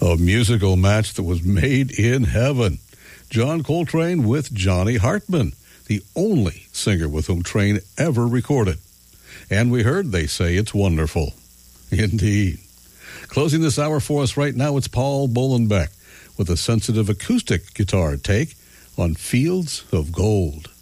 A musical match that was made in heaven. John Coltrane with Johnny Hartman, the only singer with whom Train ever recorded. And we heard They Say It's Wonderful. Indeed. Closing this hour for us right now, it's Paul Bolenbeck with a sensitive acoustic guitar take on Fields of Gold.